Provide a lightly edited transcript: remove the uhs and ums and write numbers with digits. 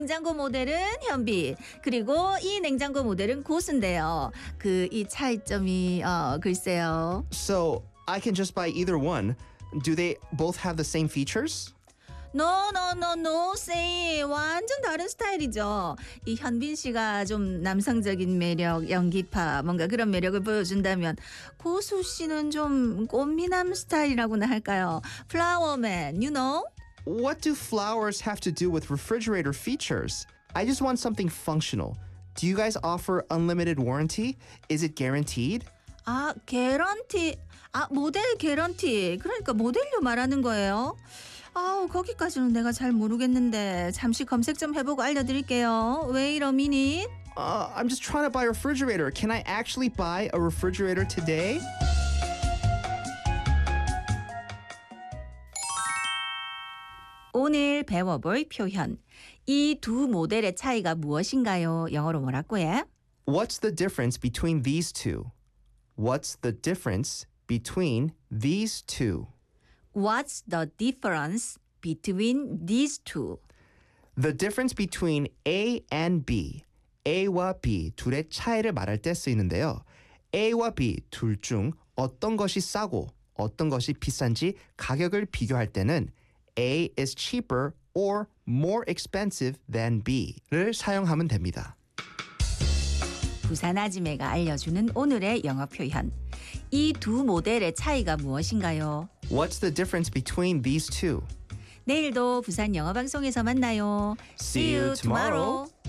냉장고 모델은 현빈, 그리고 이 냉장고 모델은 고수인데요. 이 차이점이 글쎄요. So I can just buy either one. Do they both have the same features? No, say 완전 다른 스타일이죠. 이 현빈 씨가 좀 남성적인 매력, 연기파 뭔가 그런 매력을 보여준다면 고수 씨는 좀 꽃미남 스타일이라고나 할까요? 플라워맨, you know? What do flowers have to do with refrigerator features? I just want something functional. Do you guys offer unlimited warranty? Is it guaranteed? 개런티. 모델 개런티. 그러니까 모델료 말하는 거예요. 거기까지는 내가 잘 모르겠는데 잠시 검색 좀 해보고 알려드릴게요. Wait a minute. I'm just trying to buy a refrigerator. Can I actually buy a refrigerator today? 오늘 배워볼 표현. 이 두 모델의 차이가 무엇인가요? 영어로 뭐라고 해? What's the difference between these two? What's the difference between these two? What's the difference between these two? The difference between A and B. A와 B 둘의 차이를 말할 때 쓰이는데요. A와 B 둘 중 어떤 것이 싸고 어떤 것이 비싼지 가격을 비교할 때는 A is cheaper or more expensive than B를 사용하면 됩니다. 부산 아지매가 알려주는 오늘의 영어 표현. 이 두 모델의 차이가 무엇인가요? What's the difference between these two? 내일도 부산 영어 방송에서 만나요. See you tomorrow.